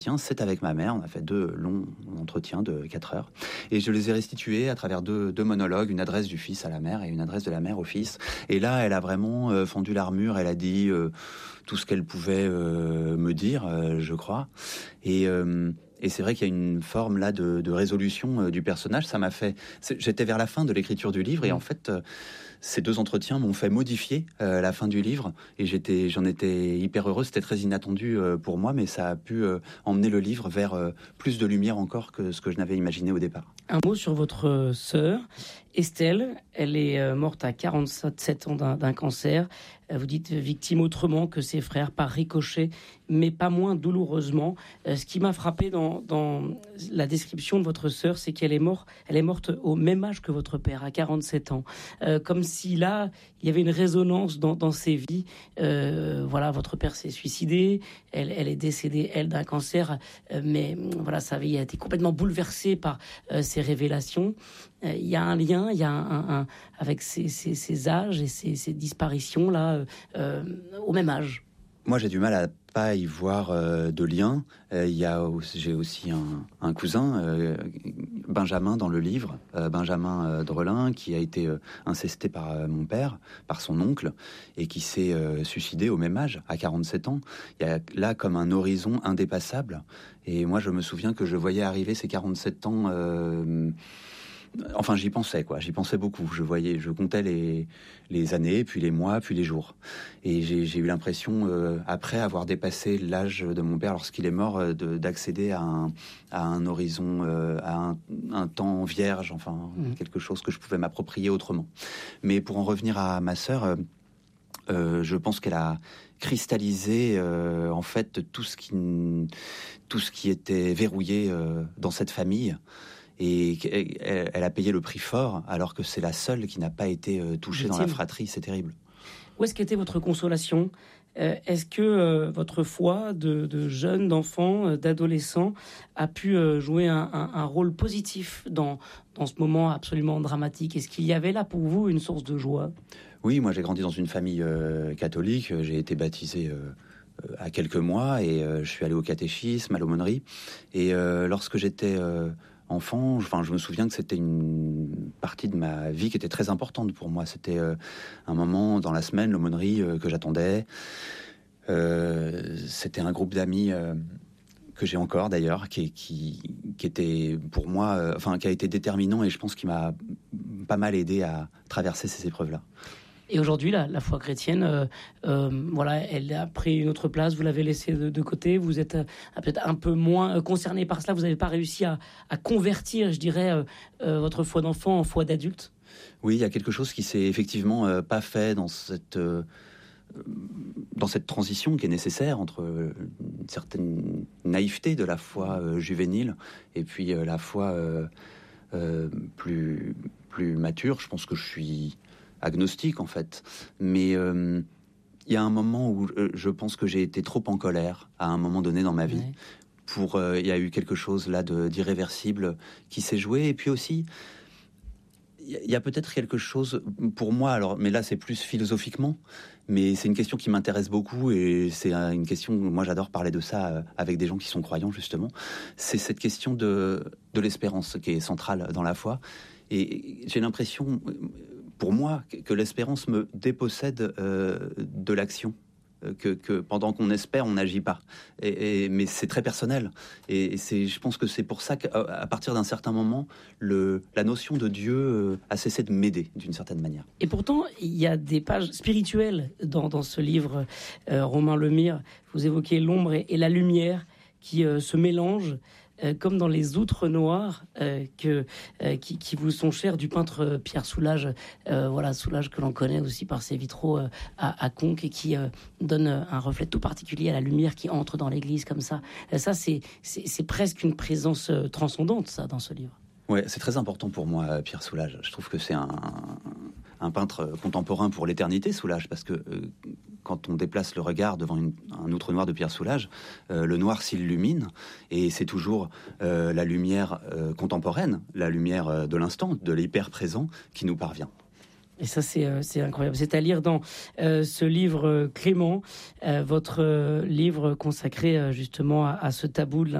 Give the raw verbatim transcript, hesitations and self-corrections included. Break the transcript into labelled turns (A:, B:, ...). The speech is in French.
A: Tiens, c'est avec ma mère. On a fait deux longs entretiens de quatre heures. Et je les ai restitués à travers deux, deux monologues, une adresse du fils à la mère et une adresse de la mère au fils. Et là, elle a vraiment euh, fendu l'armure. Elle a dit euh, tout ce qu'elle pouvait euh, me dire, euh, je crois. Et... Euh, Et c'est vrai qu'il y a une forme là de, de résolution euh, du personnage. Ça m'a fait. J'étais vers la fin de l'écriture du livre et en fait, euh, ces deux entretiens m'ont fait modifier euh, la fin du livre et j'étais, j'en étais hyper heureux. C'était très inattendu euh, pour moi, mais ça a pu euh, emmener le livre vers euh, plus de lumière encore que ce que je n'avais imaginé au départ.
B: Un mot sur votre sœur, Estelle. Elle est morte à quarante-sept ans d'un, d'un cancer. Vous dites victime autrement que ses frères, par ricochet, mais pas moins douloureusement. Ce qui m'a frappé dans, dans la description de votre sœur, c'est qu'elle est morte, elle est morte au même âge que votre père, à quarante-sept ans. Euh, comme si là, il y avait une résonance dans, dans ses vies. Euh, voilà, votre père s'est suicidé, elle, elle est décédée, elle, d'un cancer, euh, mais voilà, sa vie a été complètement bouleversée par euh, ces révélations. Il euh, y a un lien, il y a un, un, un avec ces, ces, ces âges et ces, ces disparitions là euh, au même âge.
A: Moi, j'ai du mal à pas y voir euh, de lien. Euh, y a aussi, j'ai aussi un, un cousin, euh, Benjamin, dans le livre, euh, Benjamin euh, Drelin, qui a été euh, incesté par euh, mon père, par son oncle, et qui s'est euh, suicidé au même âge, à quarante-sept ans. Il y a là comme un horizon indépassable. Et moi, je me souviens que je voyais arriver ces quarante-sept ans... Euh, Enfin, j'y pensais, quoi. J'y pensais beaucoup. Je voyais, je comptais les les années, puis les mois, puis les jours. Et j'ai, j'ai eu l'impression, euh, après avoir dépassé l'âge de mon père lorsqu'il est mort, euh, de, d'accéder à un à un horizon, euh, à un, un temps vierge, enfin mmh. quelque chose que je pouvais m'approprier autrement. Mais pour en revenir à ma sœur, euh, euh, je pense qu'elle a cristallisé euh, en fait tout ce qui tout ce qui était verrouillé euh, dans cette famille. Et elle a payé le prix fort, alors que c'est la seule qui n'a pas été touchée dans la fratrie. C'est terrible.
B: Où est-ce qu'était votre consolation ? euh, Est-ce que euh, votre foi de, de jeune, d'enfant, euh, d'adolescent a pu euh, jouer un, un, un rôle positif dans, dans ce moment absolument dramatique ? Est-ce qu'il y avait là pour vous une source de joie ?
A: Oui, moi j'ai grandi dans une famille euh, catholique. J'ai été baptisé... Euh à quelques mois et euh, je suis allé au catéchisme, à l'aumônerie et euh, lorsque j'étais euh, enfant, enfin je me souviens que c'était une partie de ma vie qui était très importante pour moi. C'était euh, un moment dans la semaine, l'aumônerie euh, que j'attendais. Euh, c'était un groupe d'amis euh, que j'ai encore d'ailleurs, qui, qui, qui était pour moi, euh, enfin qui a été déterminant et je pense qu'il m'a pas mal aidé à traverser ces épreuves-là.
B: Et aujourd'hui, la, la foi chrétienne, euh, euh, voilà, elle a pris une autre place. Vous l'avez laissée de, de côté. Vous êtes euh, peut-être un peu moins concerné par cela. Vous n'avez pas réussi à, à convertir, je dirais, euh, euh, votre foi d'enfant en foi d'adulte.
A: Oui, il y a quelque chose qui s'est effectivement euh, pas fait dans cette euh, dans cette transition qui est nécessaire entre une certaine naïveté de la foi euh, juvénile et puis euh, la foi euh, euh, plus plus mature. Je pense que je suis agnostique en fait, mais euh, il y a un moment où euh, je pense que j'ai été trop en colère à un moment donné dans ma vie. Ouais. Pour, euh, il y a eu quelque chose là de, d'irréversible qui s'est joué, et puis aussi il y, y a peut-être quelque chose pour moi, alors, mais là c'est plus philosophiquement, mais c'est une question qui m'intéresse beaucoup et c'est une question, moi j'adore parler de ça avec des gens qui sont croyants justement. C'est cette question de de l'espérance qui est centrale dans la foi, et j'ai l'impression pour moi, que l'espérance me dépossède euh, de l'action, que, que pendant qu'on espère, on n'agit pas. Et, et, mais c'est très personnel. Et, et c'est, je pense que c'est pour ça qu'à partir d'un certain moment, le, la notion de Dieu euh, a cessé de m'aider d'une certaine manière.
B: Et pourtant, il y a des pages spirituelles dans, dans ce livre, euh, Romain Lemire. Vous évoquez l'ombre et, et la lumière qui euh, se mélangent. Euh, comme dans les outres noires euh, que, euh, qui, qui vous sont chères du peintre Pierre Soulages, euh, voilà, Soulages que l'on connaît aussi par ses vitraux euh, à, à Conques et qui euh, donne un reflet tout particulier à la lumière qui entre dans l'église comme ça. Euh, ça, c'est, c'est, c'est presque une présence euh, transcendante, ça, dans ce livre.
A: Ouais, c'est très important pour moi, Pierre Soulages. Je trouve que c'est un, un peintre contemporain pour l'éternité, Soulages, parce que euh, quand on déplace le regard devant une, un outre noir de Pierre Soulages, euh, le noir s'illumine, et c'est toujours euh, la lumière euh, contemporaine, la lumière euh, de l'instant, de l'hyper-présent, qui nous parvient.
B: Et ça, c'est, euh, c'est incroyable. C'est à lire dans euh, ce livre, euh, Clément, euh, votre euh, livre consacré euh, justement à, à ce tabou de